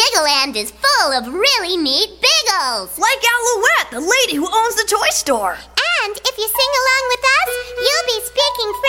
Biggleland is full of really neat Biggles. Like Alouette, the lady who owns the toy store. And if you sing along with us, you'll be speaking French.